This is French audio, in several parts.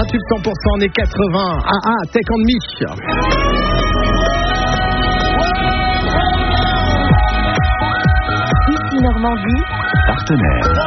tube 100% années 80. Take on Me. Ici Normandie, partenaire.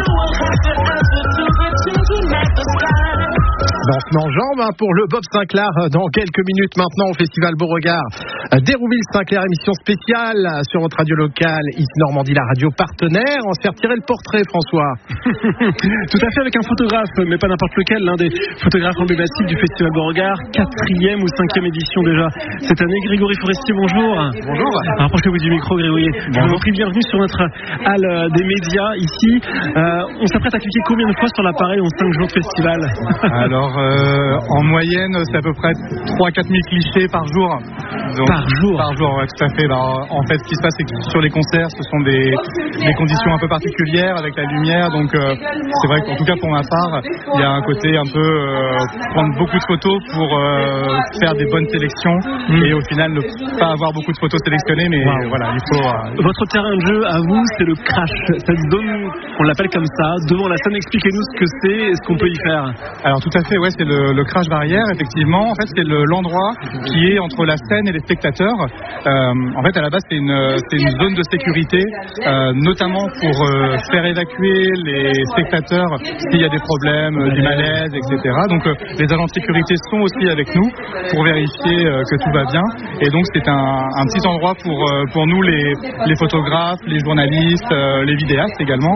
Dansement en jambes pour le Bob Sinclair dans quelques minutes maintenant au Festival Beauregard d'Hérouville-Saint-Clair, émission spéciale sur votre radio locale Ici Normandie, la radio partenaire. On se fait retirer le portrait, François. Tout à fait, avec un photographe, mais pas n'importe lequel, l'un des photographes emblématiques du Festival Beauregard, 4e ou 5e édition déjà cette année. Grégory Forestier, bonjour. Bonjour. Rapprochez-vous du micro, Grégory. Je vous prie, bienvenue sur notre halle des médias ici. On s'apprête à cliquer combien de fois sur l'appareil en 5 jours de festival? Alors, en moyenne, c'est à peu près 3-4 000 clichés par jour. Donc, par jour? Par jour, ouais, tout à fait. Alors, en fait, ce qui se passe, c'est que sur les concerts, ce sont des conditions un peu particulières avec la lumière. Donc, c'est vrai qu'en tout cas, pour ma part, il y a un côté un peu prendre beaucoup de photos pour faire des bonnes sélections et au final, ne pas avoir beaucoup de photos sélectionnées. Mais voilà, il faut... Votre terrain de jeu, à vous, c'est le crash. Cette zone, on l'appelle comme ça, devant la scène. Expliquez-nous ce que c'est et ce qu'on peut y faire. Alors, tout à fait, ouais, c'est le crash barrière, effectivement. En fait, c'est l'endroit qui est entre la scène et les spectateurs. En fait, à la base, c'est une zone de sécurité, notamment pour faire évacuer les spectateurs s'il y a des problèmes, du malaise, etc. Donc, les agents de sécurité sont aussi avec nous pour vérifier que tout va bien. Et donc, c'est un petit endroit pour nous, les photographes, les journalistes, les vidéastes également,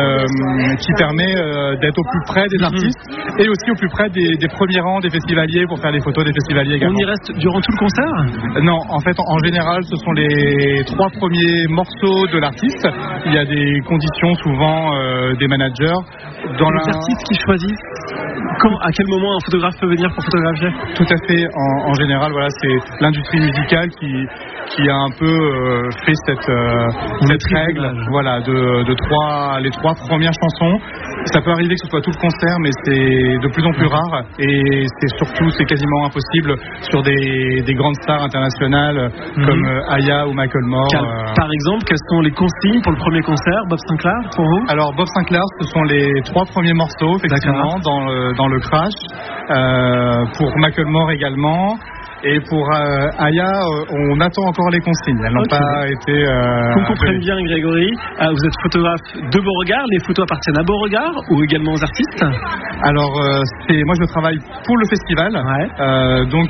qui permet d'être au plus près des artistes et aussi au plus près des premiers rangs des festivaliers pour faire des photos des festivaliers également. On y reste durant tout le concert? Non, en fait, en général, ce sont les 3 premiers morceaux de l'artiste. Il y a des conditions souvent des managers. Les artistes qui choisissent à quel moment un photographe peut venir pour photographier? Tout à fait. En général, voilà, c'est l'industrie musicale qui a un peu fait cette règle, voilà, les 3 premières chansons. Ça peut arriver que ce soit tout le concert, mais c'est de plus en plus rare et c'est quasiment impossible sur des grandes stars internationales comme Aya ou Macklemore. Par exemple, quelles sont les consignes pour le premier concert, Bob Sinclair, pour vous? Alors, Bob Sinclair, ce sont les 3 premiers morceaux, effectivement, dans le crash. Pour Macklemore également. Et pour Aya, on attend encore les consignes. Elles n'ont pas été... Qu'on comprenne bien, Grégory, vous êtes photographe de Beauregard. Les photos appartiennent à Beauregard ou également aux artistes? Alors, moi je travaille pour le festival. Ouais. Donc,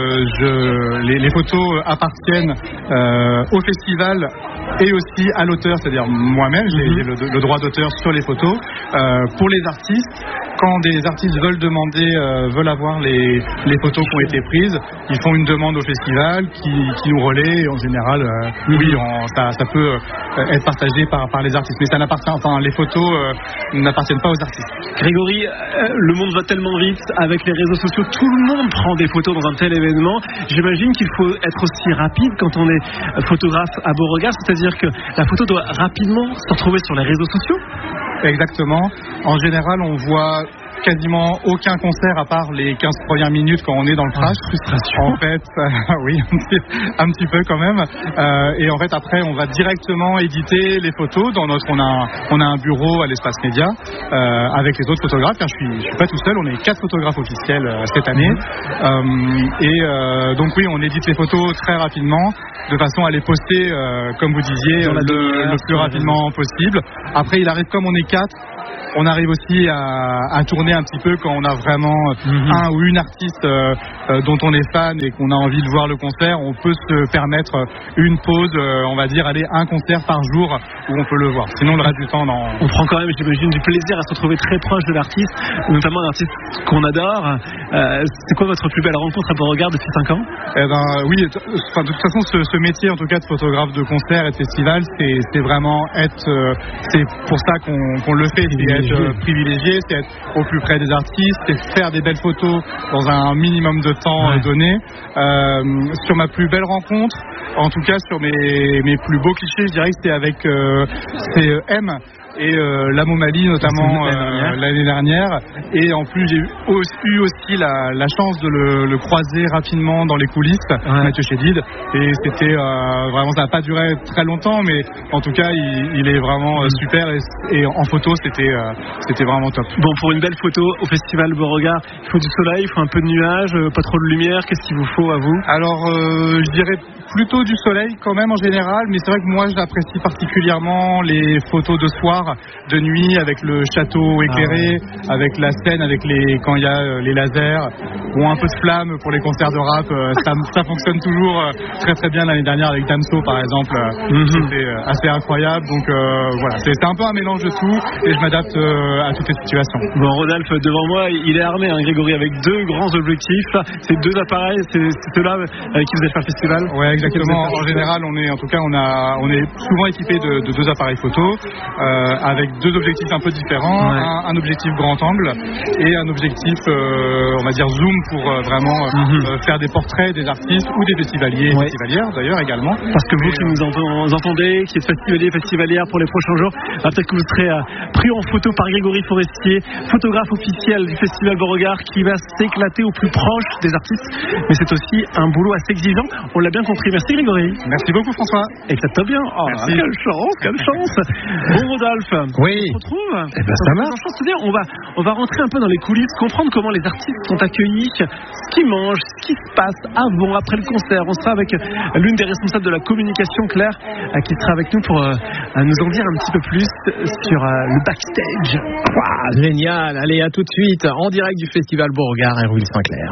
les photos appartiennent au festival et aussi à l'auteur, c'est-à-dire moi-même, j'ai le droit d'auteur sur les photos. Pour les artistes, quand des artistes veulent avoir les photos qui ont été prises, ils font une demande au festival qui nous relaie. Et en général, ça peut être partagé par les artistes. Mais les photos n'appartiennent pas aux artistes. Grégory, le monde va tellement vite avec les réseaux sociaux. Tout le monde prend des photos dans un tel événement. J'imagine qu'il faut être aussi rapide quand on est photographe à Beauregard. C'est-à-dire que la photo doit rapidement se retrouver sur les réseaux sociaux. Exactement. En général, on voit quasiment aucun concert à part les 15 premières minutes quand on est dans le crash. Frustration. En fait, oui, un petit peu quand même. Et en fait, après, on va directement éditer les photos. On a un bureau à l'espace média avec les autres photographes. Je suis pas tout seul. On est 4 photographes officiels cette année. Donc oui, on édite les photos très rapidement de façon à les poster, comme vous disiez, le plus rapidement possible. Après, il arrive comme on est 4. On arrive aussi à tourner un petit peu quand on a vraiment un ou une artiste dont on est fan et qu'on a envie de voir le concert. On peut se permettre une pause, on va dire, un concert par jour où on peut le voir. Sinon, le reste du temps, non. On prend quand même, j'imagine, du plaisir à se retrouver très proche de l'artiste, notamment un artiste qu'on adore. C'est quoi votre plus belle rencontre à Beauregard depuis 5 ans? Oui, de toute façon, ce métier, en tout cas, de photographe de concert et de festival, c'est vraiment c'est pour ça qu'on le fait. C'est être privilégié, c'est être au plus près des artistes, c'est faire des belles photos dans un minimum de temps donné. Sur ma plus belle rencontre, en tout cas sur mes plus beaux clichés, je dirais que c'est avec M. et la Momalie notamment l'année dernière. Et en plus, j'ai eu aussi la chance de le croiser rapidement dans les coulisses, Mathieu Chédid. Et c'était vraiment, ça n'a pas duré très longtemps, mais en tout cas, il est vraiment super. Et en photo, c'était vraiment top. Bon, pour une belle photo au Festival Beauregard, il faut du soleil, il faut un peu de nuages, pas trop de lumière. Qu'est-ce qu'il vous faut à vous? Alors, je dirais plutôt du soleil quand même en général, mais c'est vrai que moi j'apprécie particulièrement les photos de soir, de nuit, avec le château éclairé, avec la scène, quand il y a les lasers ou un peu de flamme pour les concerts de rap. Ça fonctionne toujours très très bien. L'année dernière avec Damso par exemple, c'était assez incroyable. Donc voilà, c'est un peu un mélange de tout et je m'adapte à toutes les situations. Bon, Rodolphe, devant moi, il est armé, Grégory, avec deux grands objectifs. Ces deux appareils, c'est ceux-là qui vous êtes fait le festival? Ouais, exactement. En général, on est souvent équipé de deux appareils photo avec deux objectifs un peu différents, un objectif grand angle et un objectif, on va dire zoom pour vraiment faire des portraits des artistes ou des festivaliers et festivalières d'ailleurs également. Parce que vous qui nous entendez, qui êtes festivalier, festivalière pour les prochains jours, peut-être que vous serez pris en photo par Grégory Forestier, photographe officiel du Festival Beauregard, qui va s'éclater au plus proche des artistes. Mais c'est aussi un boulot assez exigeant, on l'a bien compris. Merci Grégory. Merci beaucoup François. Et ça te bien. Oh, quelle chance. Bon Rodolphe, oui. On se retrouve. Ça marche. On va rentrer un peu dans les coulisses, comprendre comment les artistes sont accueillis, ce qu'ils mangent, ce qui se passe avant, après le concert. On sera avec l'une des responsables de la communication, Claire, qui sera avec nous pour nous en dire un petit peu plus sur le backstage. Wow, génial. Allez, à tout de suite en direct du Festival Beauregard et Hérouville-Saint-Clair.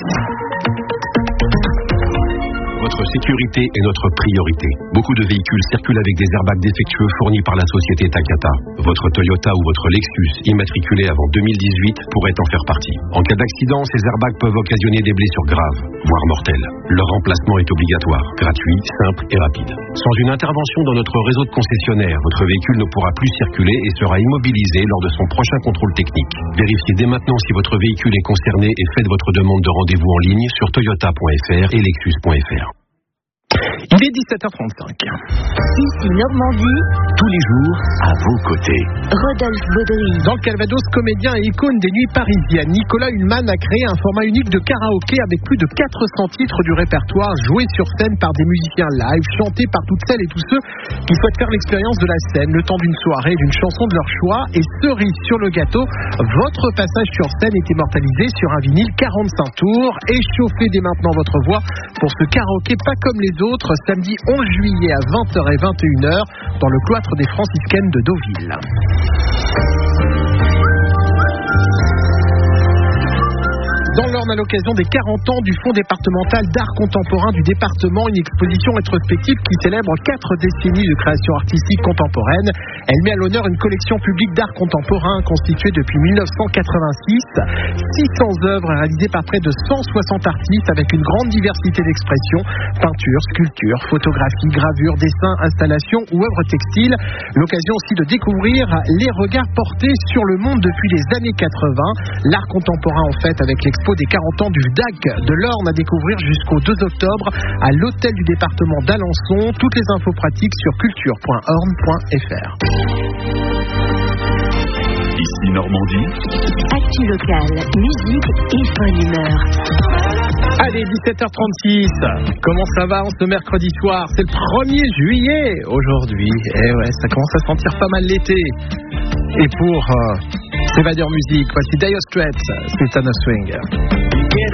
Votre sécurité est notre priorité. Beaucoup de véhicules circulent avec des airbags défectueux fournis par la société Takata. Votre Toyota ou votre Lexus, immatriculé avant 2018, pourrait en faire partie. En cas d'accident, ces airbags peuvent occasionner des blessures graves, voire mortelles. Leur remplacement est obligatoire, gratuit, simple et rapide. Sans une intervention dans notre réseau de concessionnaires, votre véhicule ne pourra plus circuler et sera immobilisé lors de son prochain contrôle technique. Vérifiez dès maintenant si votre véhicule est concerné et faites votre demande de rendez-vous en ligne sur toyota.fr et lexus.fr. Il est 17h35. Ici Normandie. Tous les jours, à vos côtés. Rodolphe Baudry. Dans le Calvados, comédien et icône des nuits parisiennes, Nicolas Hulman a créé un format unique de karaoké avec plus de 400 titres du répertoire joués sur scène par des musiciens live, chantés par toutes celles et tous ceux qui souhaitent faire l'expérience de la scène, le temps d'une soirée, d'une chanson de leur choix. Et cerise sur le gâteau, votre passage sur scène est immortalisé sur un vinyle 45 tours. Échauffez dès maintenant votre voix pour ce karaoké pas comme les autres, samedi 11 juillet à 20h et 21h dans le cloître des franciscaines de Deauville. Dans l'Orne, à l'occasion des 40 ans du Fonds départemental d'art contemporain du département, une exposition rétrospective qui célèbre 4 décennies de création artistique contemporaine. Elle met à l'honneur une collection publique d'art contemporain constituée depuis 1986. 600 œuvres réalisées par près de 160 artistes avec une grande diversité d'expressions, peinture, sculpture, photographie, gravure, dessin, installation ou œuvres textiles. L'occasion aussi de découvrir les regards portés sur le monde depuis les années 80. L'art contemporain en fait avec l'expo des 40 ans du VDAC de l'Orne à découvrir jusqu'au 2 octobre à l'hôtel du département d'Alençon. Toutes les infos pratiques sur culture.orne.fr. Ici Normandie. Actu locale, musique et bonne humeur. Allez, 17h36. Comment ça va en ce mercredi soir? C'est le 1er juillet aujourd'hui. Et ouais, ça commence à sentir pas mal l'été. Et pour s'évader en musique, voici Dire Straits, c'est Anna Swing.